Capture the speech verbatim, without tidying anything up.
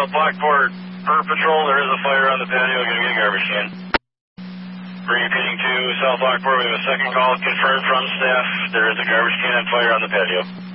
South Lockport, per patrol, there is a fire on the patio. Going to get a garbage can. Repeating to South Lockport, we have a second call confirmed from staff. There is a garbage can and fire on the patio.